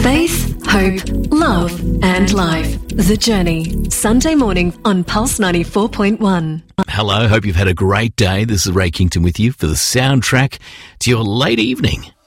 Faith, hope, love and life. The Journey. Sunday morning on Pulse 94.1. Hello, hope you've had a great day. This is Ray Kington with you for the soundtrack to your late evening.